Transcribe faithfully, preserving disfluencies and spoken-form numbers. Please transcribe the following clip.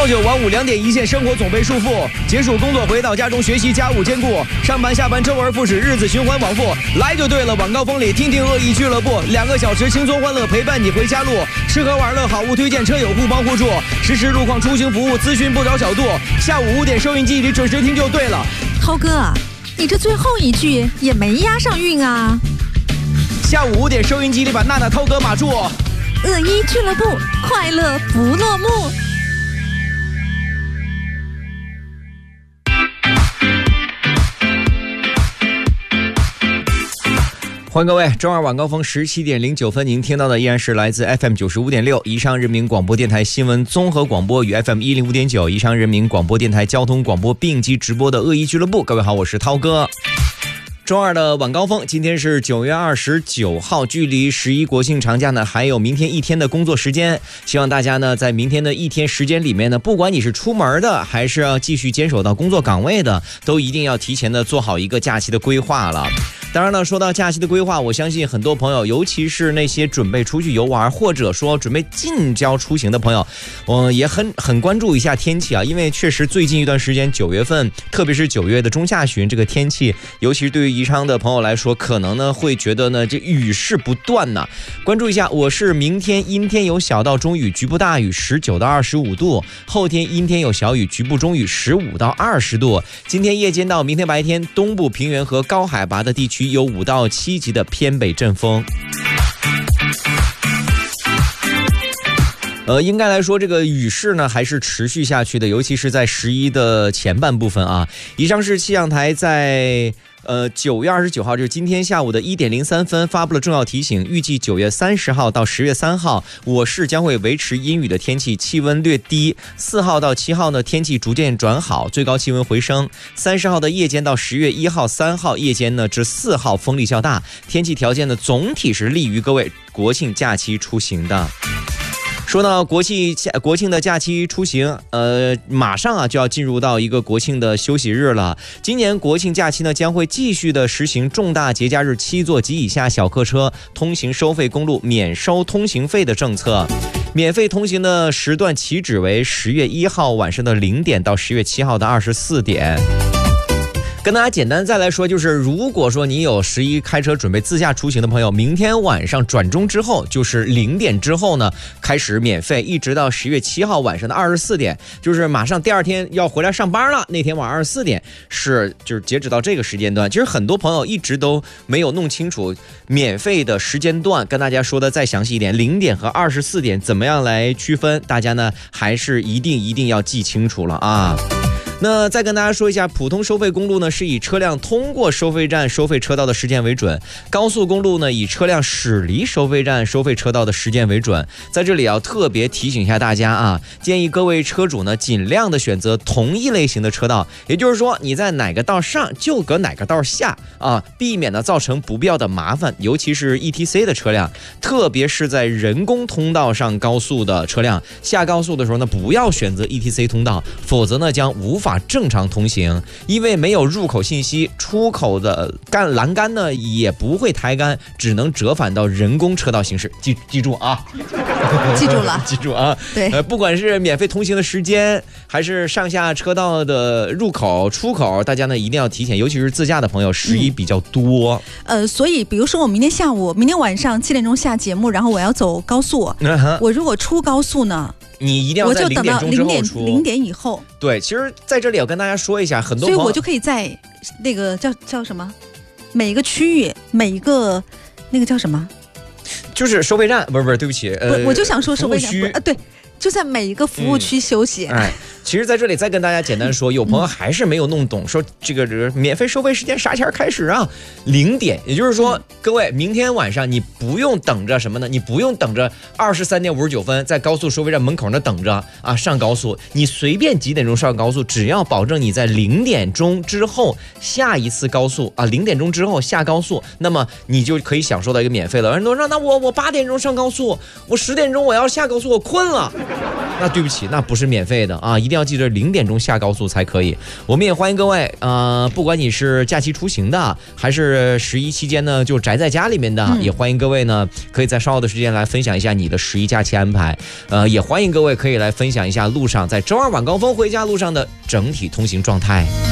朝九晚五，两点一线，生活总被束缚。结束工作回到家中，学习家务兼顾，上班下班周而复始，日子循环往复。来就对了，晚高峰里听听恶意俱乐部，两个小时轻松欢乐陪伴你回家路。吃喝玩乐好物推荐，车友互帮互助，实时路况出行服务，咨询不着小度。下午五点收音机里准时听就对了。 涛哥，你这最后一句也没押上韵啊。 下午五点收音机里把娜娜、涛哥码住。 恶意俱乐部，快乐不落幕。 欢迎各位，周二晚高峰十七点零九分，您听到的依然是来自 F M 九十五点六宜昌人民广播电台新闻综合广播与 F M 一零五点九宜昌人民广播电台交通广播并机直播的恶意俱乐部。各位好，我是涛哥。周二的晚高峰，今天是九月二十九号，距离十一国庆长假呢还有明天一天的工作时间。希望大家呢在明天的一天时间里面呢，不管你是出门的还是要继续坚守到工作岗位的，都一定要提前的做好一个假期的规划了。当然了，说到假期的规划，我相信很多朋友，尤其是那些准备出去游玩或者说准备近郊出行的朋友，我、呃、也很很关注一下天气啊，因为确实最近一段时间九月份，特别是九月的中下旬，这个天气，尤其是对于宜昌的朋友来说，可能呢会觉得呢这雨势不断呢。关注一下，我是明天阴天有小到中雨，局部大雨，十九到二十五度；后天阴天有小雨，局部中雨，十五到二十度。今天夜间到明天白天，东部平原和高海拔的地区有五到七级的偏北阵风。呃，应该来说，这个雨势呢还是持续下去的，尤其是在十一的前半部分啊。宜昌市气象台在呃九月二十九号，就是今天下午的一点零三分发布了重要提醒，预计九月三十号到十月三号，我市将会维持阴雨的天气，气温略低。四号到七号呢，天气逐渐转好，最高气温回升。三十号的夜间到十月一号、三号夜间呢至四号风力较大，天气条件呢总体是利于各位国庆假期出行的。说到国庆国庆的假期出行，呃，马上啊就要进入到一个国庆的休息日了。今年国庆假期呢，将会继续的实行重大节假日七座及以下小客车通行收费公路免收通行费的政策。免费通行的时段起止为十月一号晚上的零点到十月七号的二十四点。跟大家简单再来说，就是如果说你有十一开车准备自驾出行的朋友，明天晚上转钟之后，就是零点之后呢，开始免费，一直到十月七号晚上的二十四点，就是马上第二天要回来上班了，那天晚上二十四点是就是截止到这个时间段。其实很多朋友一直都没有弄清楚免费的时间段，跟大家说的再详细一点，零点和二十四点怎么样来区分，大家呢还是一定一定要记清楚了啊。那再跟大家说一下，普通收费公路呢是以车辆通过收费站收费车道的时间为准，高速公路呢以车辆驶离收费站收费车道的时间为准。在这里要特别提醒一下大家啊，建议各位车主呢尽量的选择同一类型的车道，也就是说你在哪个道上就搁哪个道下啊，避免呢造成不必要的麻烦，尤其是 E T C 的车辆，特别是在人工通道上高速的车辆，下高速的时候呢不要选择 E T C 通道，否则呢将无法正常通行，因为没有入口信息，出口的杆栏杆呢也不会抬杆，只能折返到人工车道行驶。记记住啊， 记住了， 记住啊。对，呃，不管是免费通行的时间，还是上下车道的入口、出口，大家呢一定要提前，尤其是自驾的朋友，十一比较多。 嗯、呃，所以比如说我明天下午、明天晚上七点钟下节目，然后我要走高速，嗯、我如果出高速呢？ 你一定要在零点钟之后出， 零点以后。 对，其实在这里要跟大家说一下，很多所以我就可以在那个叫叫什么，每一个区域，每一个那个叫什么， 就是收费站，不是不是，对不起， 呃，我就想说收费站啊，对。就在每一个服务区休息。 嗯、哎，其实在这里再跟大家简单说，有朋友还是没有弄懂，说这个这个免费收费时间啥前开始啊？零点，也就是说，各位明天晚上你不用等着什么呢？你不用等着二十三点五十九分在高速收费站门口那等着啊上高速，你随便几点钟上高速，只要保证你在零点钟之后下一次高速啊，零点钟之后下高速，那么你就可以享受到一个免费了。有人都说，那我我八点钟上高速，我十点钟我要下高速，我困了。 那对不起，那不是免费的啊，一定要记着零点钟下高速才可以。我们也欢迎各位，呃，不管你是假期出行的，还是十一期间呢就宅在家里面的，嗯、也欢迎各位呢可以在稍后的时间来分享一下你的十一假期安排。呃，也欢迎各位可以来分享一下路上在周二晚高峰回家路上的整体通行状态。